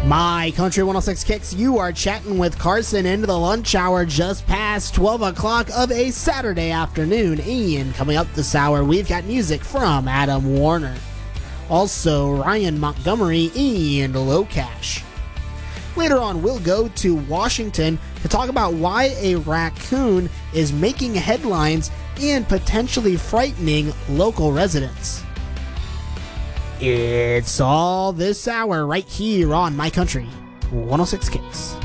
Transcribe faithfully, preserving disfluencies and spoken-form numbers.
My Country one oh six Kicks, you are chatting with Carson into the lunch hour just past twelve o'clock of a Saturday afternoon. And coming up this hour, we've got music from Adam Warner. Also, Ryan Montgomery and Locash. Later on, we'll go to Washington to talk about why a raccoon is making headlines and potentially frightening local residents. It's all this hour right here on My Country one oh six Kicks.